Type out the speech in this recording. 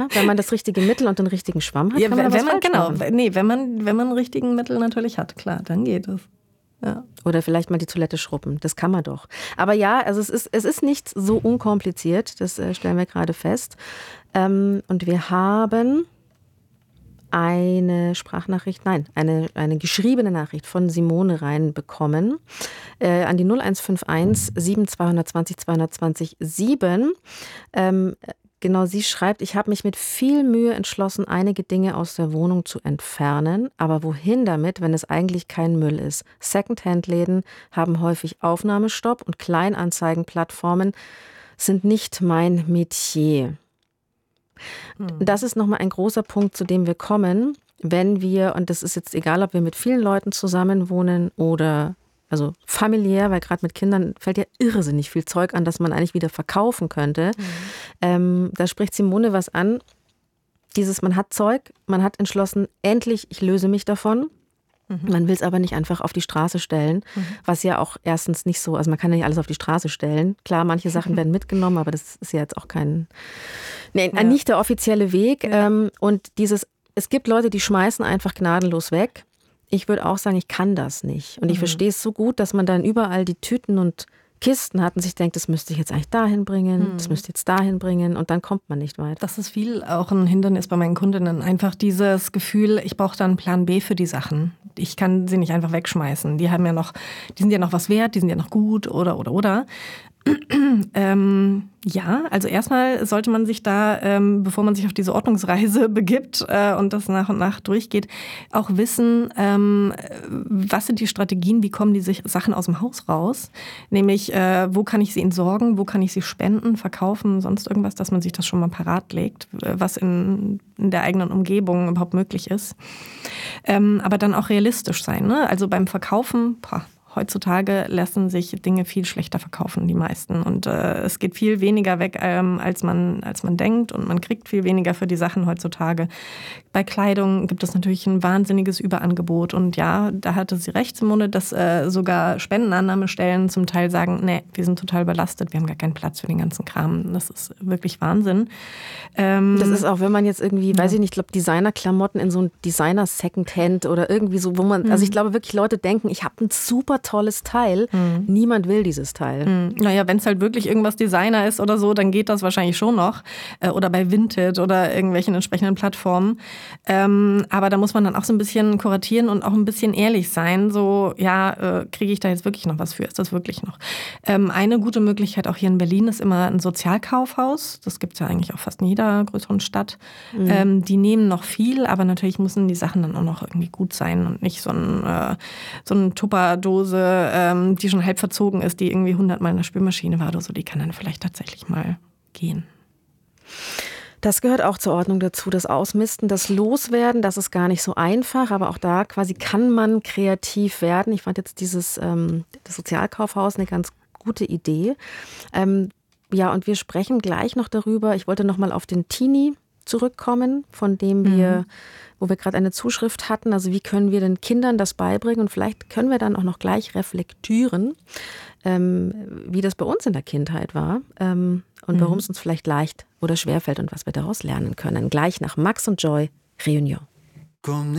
Wenn man das richtige Mittel und den richtigen Schwamm hat, kann man wenn man, falsch machen. Nee, wenn man einen richtigen Mittel natürlich hat, klar, dann geht es. Ja. Oder vielleicht mal die Toilette schrubben, das kann man doch. Aber ja, also es ist nicht so unkompliziert, das stellen wir gerade fest. Und wir haben eine Sprachnachricht, eine geschriebene Nachricht von Simone reinbekommen an die 0151 7220 220 7. Genau, sie schreibt, ich habe mich mit viel Mühe entschlossen, einige Dinge aus der Wohnung zu entfernen. Aber wohin damit, wenn es eigentlich kein Müll ist? Secondhand-Läden haben häufig Aufnahmestopp und Kleinanzeigenplattformen sind nicht mein Metier. Das ist nochmal ein großer Punkt, zu dem wir kommen, wenn wir, und das ist jetzt egal, ob wir mit vielen Leuten zusammen wohnen oder also familiär, weil gerade mit Kindern fällt ja irrsinnig viel Zeug an, das man eigentlich wieder verkaufen könnte. Da spricht Simone was an. Man hat Zeug, man hat entschlossen, endlich, ich löse mich davon. Man will es aber nicht einfach auf die Straße stellen, was ja auch erstens nicht so, also man kann ja nicht alles auf die Straße stellen. Klar, manche Sachen werden mitgenommen, aber das ist ja jetzt auch nicht der offizielle Weg. Ja. Und es gibt Leute, die schmeißen einfach gnadenlos weg. Ich würde auch sagen, ich kann das nicht. Und ich verstehe es so gut, dass man dann überall die Tüten und Kisten hat und sich denkt, das müsste ich jetzt eigentlich dahin bringen, das müsste ich jetzt dahin bringen und dann kommt man nicht weiter. Das ist viel auch ein Hindernis bei meinen Kundinnen. Einfach dieses Gefühl, ich brauche da einen Plan B für die Sachen. Ich kann sie nicht einfach wegschmeißen. Die sind ja noch was wert, die sind ja noch gut oder. Ja, also erstmal sollte man sich da, bevor man sich auf diese Ordnungsreise begibt und das nach und nach durchgeht, auch wissen, was sind die Strategien, wie kommen die Sachen aus dem Haus raus? Nämlich, wo kann ich sie entsorgen, wo kann ich sie spenden, verkaufen, sonst irgendwas, dass man sich das schon mal parat legt, was in der eigenen Umgebung überhaupt möglich ist. Aber dann auch realistisch sein, ne? Also beim Verkaufen, heutzutage lassen sich Dinge viel schlechter verkaufen, die meisten. Und es geht viel weniger weg, als man denkt. Und man kriegt viel weniger für die Sachen heutzutage. Bei Kleidung gibt es natürlich ein wahnsinniges Überangebot. Und ja, da hatte sie recht, Simone, dass sogar Spendenannahmestellen zum Teil sagen, nee, wir sind total überlastet, wir haben gar keinen Platz für den ganzen Kram. Das ist wirklich Wahnsinn. Das ist auch, wenn man jetzt irgendwie, weiß ich nicht, ich glaube, Designerklamotten in so ein Designer-Secondhand oder irgendwie so, wo man, also ich glaube wirklich, Leute denken, ich habe ein super tolles Teil. Niemand will dieses Teil. Naja, wenn es halt wirklich irgendwas Designer ist oder so, dann geht das wahrscheinlich schon noch. Oder bei Vinted oder irgendwelchen entsprechenden Plattformen. Aber da muss man dann auch so ein bisschen kuratieren und auch ein bisschen ehrlich sein. So, ja, kriege ich da jetzt wirklich noch was für? Ist das wirklich noch? Eine gute Möglichkeit auch hier in Berlin ist immer ein Sozialkaufhaus. Das gibt es ja eigentlich auch fast in jeder größeren Stadt. Die nehmen noch viel, aber natürlich müssen die Sachen dann auch noch irgendwie gut sein und nicht so eine Tupperdose, die schon halb verzogen ist, die irgendwie 100-mal in der Spülmaschine war oder so, die kann dann vielleicht tatsächlich mal gehen. Das gehört auch zur Ordnung dazu, das Ausmisten, das Loswerden, das ist gar nicht so einfach, aber auch da quasi kann man kreativ werden. Ich fand jetzt das Sozialkaufhaus eine ganz gute Idee. Ja, und wir sprechen gleich noch darüber, ich wollte noch mal auf den Teenie zurückkommen, von dem wo wir gerade eine Zuschrift hatten. Also wie können wir den Kindern das beibringen? Und vielleicht können wir dann auch noch gleich reflektieren, wie das bei uns in der Kindheit war und warum es uns vielleicht leicht oder schwerfällt und was wir daraus lernen können. Gleich nach Max und Joy, Reunion.